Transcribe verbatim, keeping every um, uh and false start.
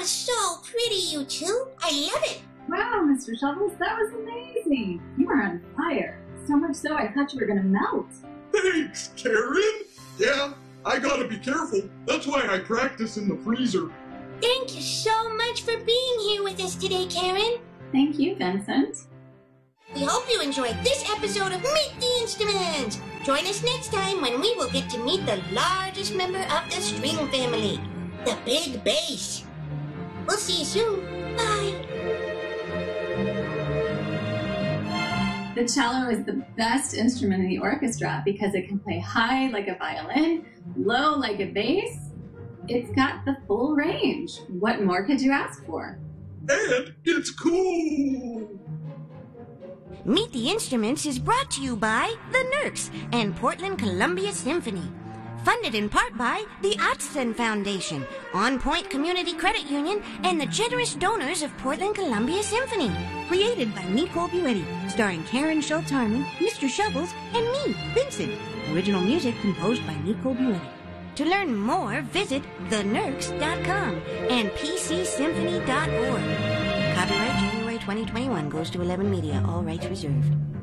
was so pretty, you two. I love it. Wow, Mister Shovels, that was amazing. You were on fire. So much so I thought you were going to melt. Thanks, Karen. Yeah, I gotta be careful. That's why I practice in the freezer. Thank you so much for being here with us today, Karen. Thank you, Vincent. We hope you enjoyed this episode of Meet the Instruments. Join us next time when we will get to meet the largest member of the string family, the big bass. We'll see you soon. Bye. The cello is the best instrument in the orchestra because it can play high like a violin, low like a bass. It's got the full range. What more could you ask for? And it's cool. Meet the Instruments is brought to you by the Nerks and Portland Columbia Symphony. Funded in part by the Otson Foundation, On Point Community Credit Union, and the generous donors of Portland Columbia Symphony. Created by Nicole Buetti, starring Karen Schultz-Harmon, Mister Shovels, and me, Vincent. Original music composed by Nicole Buetti. To learn more, visit the nerks dot com and p c symphony dot org. Copyright January twenty twenty-one goes to eleven Media, all rights reserved.